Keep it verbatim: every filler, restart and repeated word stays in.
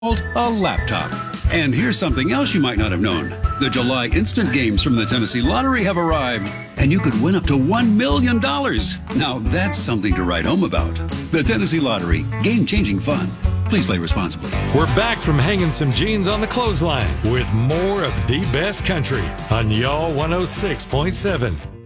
called a laptop. And here's something else you might not have known. The July instant games from the Tennessee Lottery have arrived, and you could win up to one million dollars. Now that's something to write home about. The Tennessee Lottery, game-changing fun. Please play responsibly. We're back from hanging some jeans on the clothesline with more of the best country on Y'all one oh six point seven.